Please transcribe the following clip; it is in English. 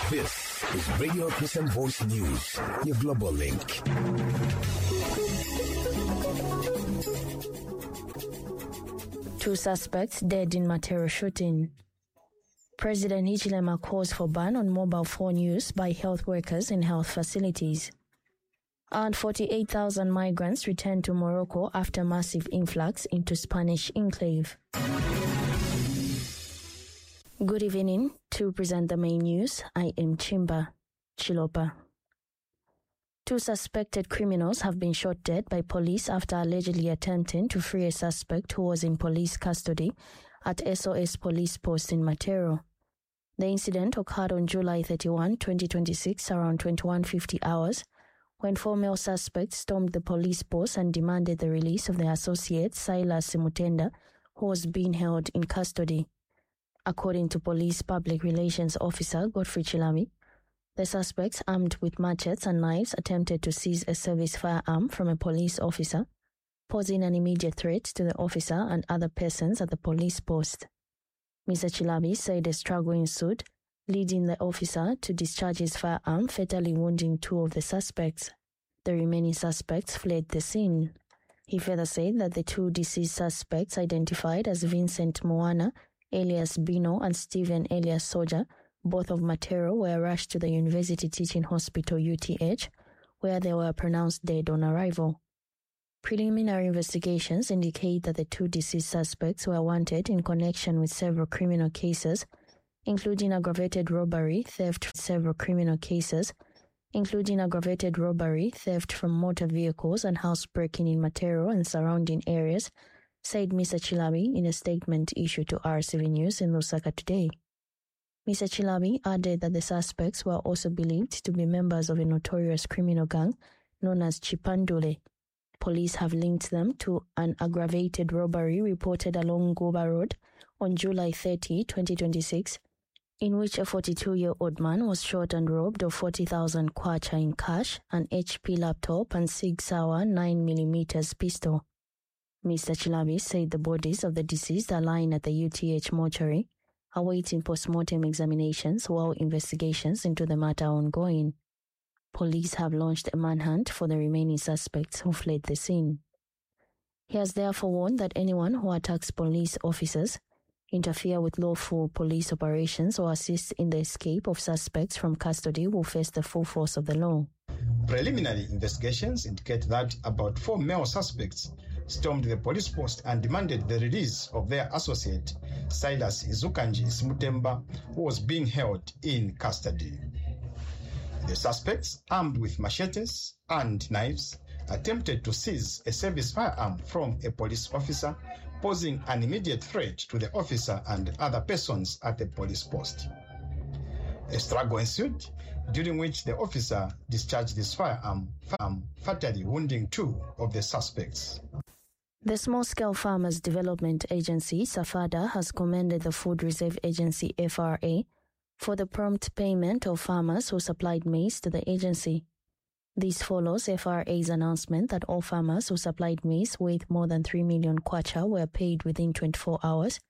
This is Radio Christian Voice News, your global link. Two suspects dead in Matero shooting. President Hichilema calls for ban on mobile phone use by health workers in health facilities. And 48,000 migrants returned to Morocco after massive influx into Spanish enclave. Good evening. To present the main news, I am Chimba Chilopa. Two suspected criminals have been shot dead by police after allegedly attempting to free a suspect who was in police custody at SOS Police Post in Matero. The incident occurred on July 31, 2026, around 21:50 hours, when four male suspects stormed the police post and demanded the release of their associate Silas Simutenda, who was being held in custody. According to Police Public Relations Officer Godfrey Chilami, the suspects, armed with machetes and knives, attempted to seize a service firearm from a police officer, posing an immediate threat to the officer and other persons at the police post. Mr. Chilami said a struggle ensued, leading the officer to discharge his firearm, fatally wounding two of the suspects. The remaining suspects fled the scene. He further said that the two deceased suspects, identified as Vincent Moana, alias Bino, and Stephen alias Soja, both of Matero, were rushed to the University Teaching Hospital UTH, where they were pronounced dead on arrival. Preliminary investigations indicate that the two deceased suspects were wanted in connection with several criminal cases, including aggravated robbery, theft from motor vehicles, and housebreaking in Matero and surrounding areas, said Mr. Chilabi in a statement issued to RCV News in Lusaka today. Mr. Chilabi added that the suspects were also believed to be members of a notorious criminal gang known as Chipandule. Police have linked them to an aggravated robbery reported along Goba Road on July 30, 2026, in which a 42-year-old man was shot and robbed of 40,000 kwacha in cash, an HP laptop, and Sig Sauer 9mm pistol. Mr. Chilabi said the bodies of the deceased are lying at the UTH mortuary, awaiting post-mortem examinations while investigations into the matter are ongoing. Police have launched a manhunt for the remaining suspects who fled the scene. He has therefore warned that anyone who attacks police officers, interfere with lawful police operations, or assist in the escape of suspects from custody will face the full force of the law. Preliminary investigations indicate that about four male suspects stormed the police post and demanded the release of their associate, Silas Izukanji Simutemba, who was being held in custody. The suspects, armed with machetes and knives, attempted to seize a service firearm from a police officer, posing an immediate threat to the officer and other persons at the police post. A struggle ensued, during which the officer discharged his firearm, fatally wounding two of the suspects. The Small-Scale Farmers Development Agency, SAFADA, has commended the Food Reserve Agency, FRA, for the prompt payment of farmers who supplied maize to the agency. This follows FRA's announcement that all farmers who supplied maize worth more than 3 million kwacha were paid within 24 hours,